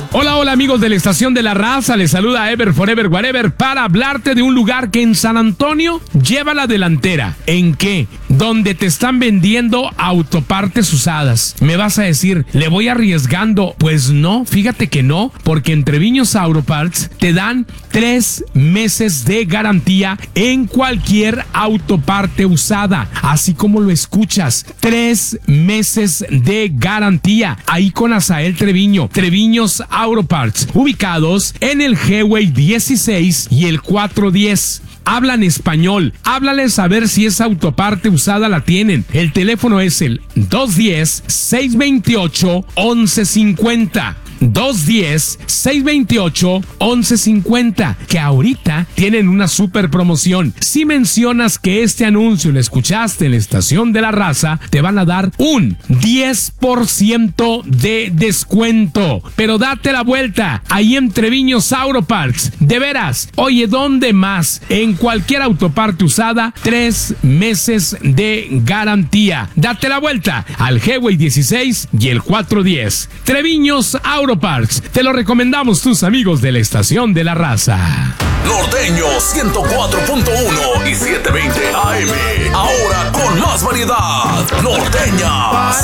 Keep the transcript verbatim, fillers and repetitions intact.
Hola, hola amigos de la Estación de la Raza, les saluda Ever Forever Whatever para hablarte de un lugar que en San Antonio lleva la delantera. ¿En qué? Donde te están vendiendo autopartes usadas. Me vas a decir, ¿le voy arriesgando? Pues no, fíjate que no, porque en Treviños Auto Parts te dan tres meses de garantía en cualquier autoparte usada, así como lo escuchas, tres meses de garantía, ahí con Asael Treviño, Treviños Auto Parts, ubicados en el Highway dieciséis y el cuatrocientos diez. Hablan español, háblales a ver si esa autoparte usada la tienen. El teléfono es el dos uno cero, seis dos ocho, once cincuenta. dos uno cero, seis dos ocho, once cincuenta, que ahorita tienen una super promoción. Si mencionas que este anuncio lo escuchaste en la Estación de la Raza, te van a dar un diez por ciento de descuento. Pero date la vuelta, ahí en Treviños Auto Parts. De veras, oye, ¿dónde más? En cualquier autoparte usada, tres meses de garantía. Date la vuelta al Highway dieciséis y el cuatrocientos diez. Treviños Auto Parts, te lo recomendamos tus amigos de la Estación de la Raza. Norteño ciento cuatro punto uno y setecientos veinte A M, ahora con más variedad. Norteñas.